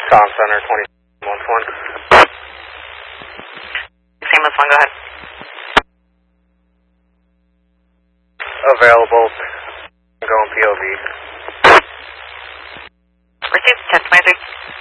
Comm Center 2011. Seamless 1, go ahead. Available. Going POV. Received 1023.